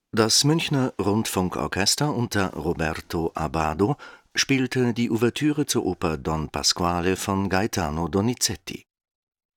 Das Münchner Rundfunkorchester unter Roberto Abbado spielte die Ouvertüre zur Oper Don Pasquale von Gaetano Donizetti.